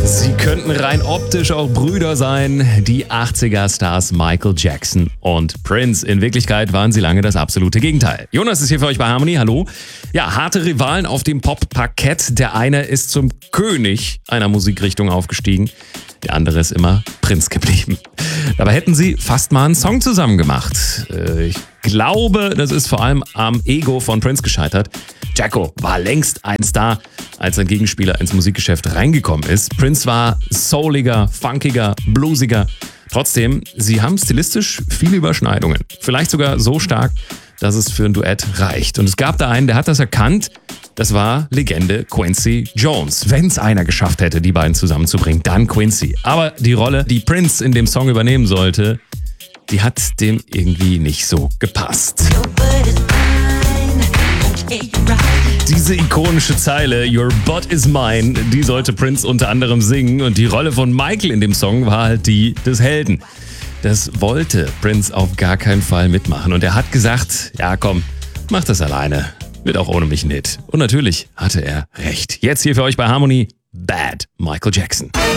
Sie könnten rein optisch auch Brüder sein, die 80er-Stars Michael Jackson und Prince. In Wirklichkeit waren sie lange das absolute Gegenteil. Jonas ist hier für euch bei Harmony, hallo. Ja, harte Rivalen auf dem Pop-Parkett. Der eine ist zum König einer Musikrichtung aufgestiegen, der andere ist immer Prince geblieben. Dabei hätten sie fast mal einen Song zusammen gemacht. Ich glaube, das ist vor allem am Ego von Prince gescheitert. Jacko war längst ein Star, als sein Gegenspieler ins Musikgeschäft reingekommen ist. Prince war souliger, funkiger, bluesiger. Trotzdem, sie haben stilistisch viele Überschneidungen. Vielleicht sogar so stark, dass es für ein Duett reicht. Und es gab da einen, der hat das erkannt. Das war Legende Quincy Jones. Wenn es einer geschafft hätte, die beiden zusammenzubringen, dann Quincy. Aber die Rolle, die Prince in dem Song übernehmen sollte, die hat dem irgendwie nicht so gepasst. Diese ikonische Zeile, Your butt is mine, die sollte Prince unter anderem singen. Und die Rolle von Michael in dem Song war halt die des Helden. Das wollte Prince auf gar keinen Fall mitmachen. Und er hat gesagt, ja komm, mach das alleine. Wird auch ohne mich nicht. Und natürlich hatte er recht. Jetzt hier für euch bei Harmony, Bad Michael Jackson.